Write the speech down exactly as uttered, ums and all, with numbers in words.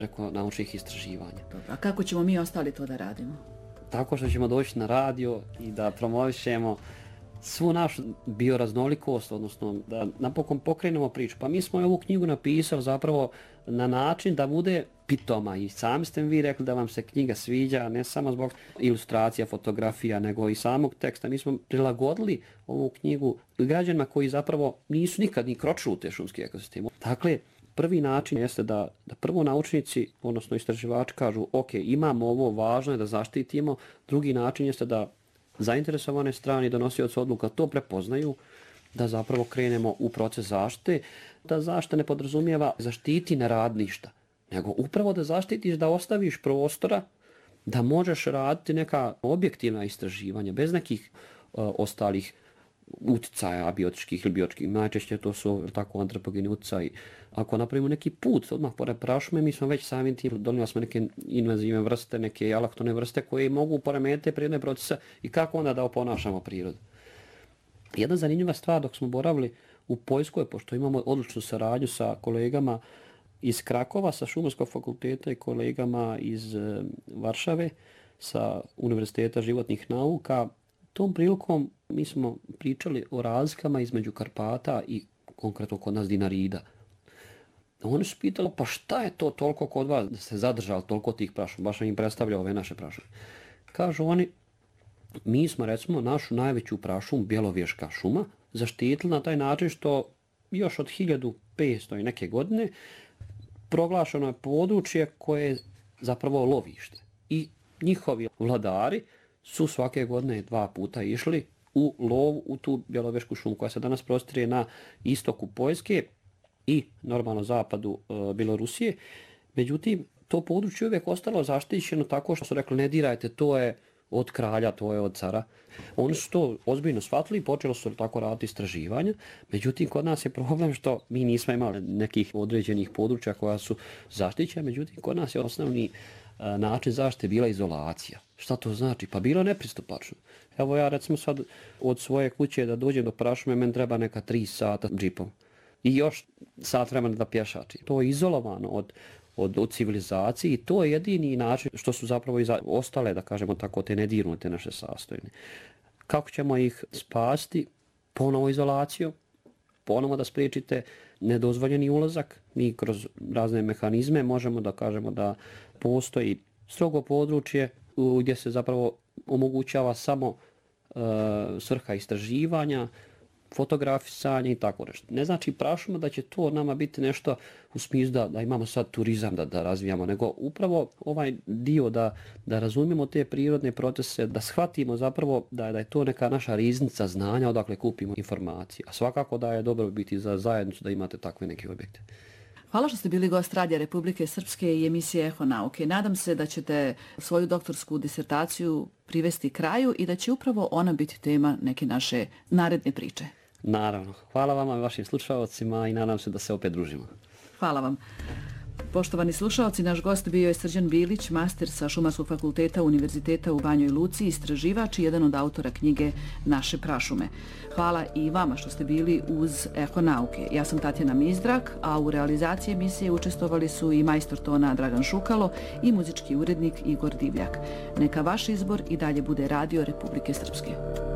preko naučnih istraživanja. Dobro, a kako ćemo mi ostali to da radimo? Tako što ćemo doći na radio i da promovišemo svu našu bioraznolikost, odnosno da napokon pokrenemo priču. Pa mi smo ovu knjigu napisali zapravo na način da bude pitoma i sami ste vi rekli da vam se knjiga sviđa, ne samo zbog ilustracija, fotografija, nego i samog teksta. Mi smo prilagodili ovu knjigu građanima koji zapravo nisu nikad ni kročili u te šumske ekosisteme. Dakle, prvi način jeste da, da prvo naučnici, odnosno istraživači kažu ok, imamo ovo, važno je da zaštitimo. Drugi način jeste da zainteresovane strane i donosioci odluka to prepoznaju, da zapravo krenemo u proces zaštite, da zaštita ne podrazumijeva zaštiti ne rad ništa, nego upravo da zaštitiš, da ostaviš prostora da možeš raditi neka objektivna istraživanja bez nekih uh, ostalih uticaja biotičkih ili biotičkih. Najčešće to su tako antropogeni uticaji. Ako napravimo neki put odmah pored prašume, mi smo već samim tim donijeli smo neke invazivne vrste, neke alaktone vrste koje mogu poremetiti prirodne procese i kako onda da oponašamo prirodu. Jedna zanimljiva stvar dok smo boravili u Poljskoj, pošto imamo odličnu saradnju sa kolegama iz Krakova, sa Šumarskog fakulteta i kolegama iz e, Varšave, sa Univerziteta životnih nauka, tom prilikom mi smo pričali o razlikama između Karpata i konkretno kod nas Dinarida. Oni su pitali, pa šta je to toliko kod vas da ste zadržali toliko tih prašuma, baš im predstavlja ove naše prašume. Kažu oni, mi smo recimo našu najveću prašumu, Bjelovješka šuma, zaštitili na taj način što još od hiljadu petsto i neke godine proglašeno je područje koje je zapravo lovište. I njihovi vladari su svake godine dva puta išli u lov u tu Bjelovješku šumu koja se danas prostire na istoku Poljske i normalno zapadu e, Bjelorusije. Međutim, to područje uvijek ostalo zaštićeno tako što su rekli ne dirajte, to je od kralja, to je od cara. Oni su to ozbiljno shvatili i počeli su tako raditi istraživanja. Međutim, kod nas je problem što mi nismo imali nekih određenih područja koja su zaštićena. Međutim, kod nas je osnovni a, način zaštite bila izolacija. Šta to znači? Pa bilo nepristupačno. Evo ja recimo sad od svoje kuće da dođem do prašume, meni treba neka tri sata džipom. I još sat vremena da pješačim. To je izolovano od Od, od civilizacije i to je jedini način što su zapravo i za, ostale, da kažemo tako, te nedirnute naše sastojne. Kako ćemo ih spasti? Ponovo izolaciju, ponovo da spriječite nedozvoljeni ulazak. Mi kroz razne mehanizme možemo da kažemo da postoji strogo područje gdje se zapravo omogućava samo uh, svrha istraživanja, fotografisanje i tako nešto. Ne znači prašuma da će to nama biti nešto u smislu da, da imamo sad turizam da, da razvijamo, nego upravo ovaj dio da, da razumijemo te prirodne procese, da shvatimo zapravo da, da je to neka naša riznica znanja odakle kupimo informacije. A svakako da je dobro biti za zajednicu da imate takve neke objekte. Hvala što ste bili gost Radija Republike Srpske i emisije Eho nauke. Nadam se da ćete svoju doktorsku disertaciju privesti kraju i da će upravo ona biti tema neke naše naredne priče. Naravno. Hvala vama i vašim slušalcima i nadam se da se opet družimo. Hvala vam. Poštovani slušalci, naš gost bio je Srđan Bilić, master sa Šumarskog fakulteta Univerziteta u Banjoj Luci, istraživač i jedan od autora knjige Naše prašume. Hvala i vama što ste bili uz Eho nauke. Ja sam Tatjana Mizdrak, a u realizaciji emisije učestvovali su i majstor tona Dragan Šukalo i muzički urednik Igor Divljak. Neka vaš izbor i dalje bude Radio Republike Srpske.